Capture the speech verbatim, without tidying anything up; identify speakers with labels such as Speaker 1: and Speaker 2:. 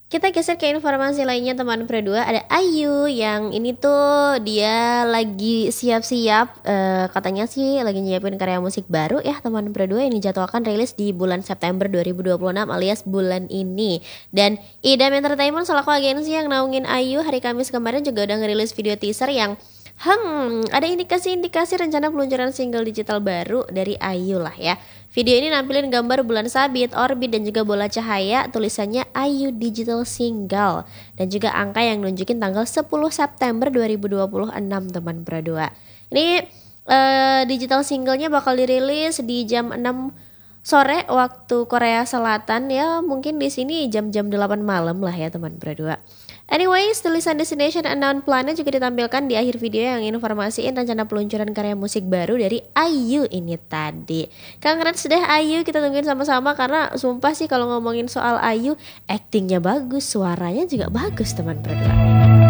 Speaker 1: Kita geser ke informasi lainnya teman Pro dua, ada Ayu yang ini tuh dia lagi siap-siap, eh, katanya sih lagi nyiapin karya musik baru ya teman Pro dua, ini dijadwalkan rilis di bulan September dua ribu dua puluh enam alias bulan ini. Dan Idam Entertainment selaku agensi yang naungin Ayu hari Kamis kemarin juga udah ngerilis video teaser yang Hmm, ada indikasi-indikasi rencana peluncuran single digital baru dari Ayu lah ya. Video ini nampilin gambar bulan sabit, orbit, dan juga bola cahaya, tulisannya Ayu Digital Single. Dan juga angka yang nunjukin tanggal sepuluh September dua ribu dua puluh enam teman Pro dua. Ini uh, digital singlenya bakal dirilis di jam enam sore waktu Korea Selatan ya, mungkin di sini jam-jam delapan malam lah ya teman Pro dua. Anyways, tulisan Destination Unknown Planet juga ditampilkan di akhir video yang informasiin rencana peluncuran karya musik baru dari Ayu ini tadi. Congrats deh Ayu, kita tungguin sama-sama karena sumpah sih kalau ngomongin soal Ayu, actingnya bagus, suaranya juga bagus teman Pro dua.